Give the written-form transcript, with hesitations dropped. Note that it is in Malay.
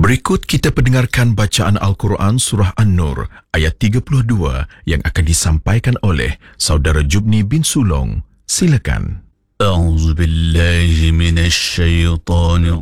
Berikut kita pendengarkan bacaan Al-Quran Surah An-Nur ayat 32 yang akan disampaikan oleh Saudara Jubni bin Sulong. Silakan. A'udzu billahi minasy syaithanir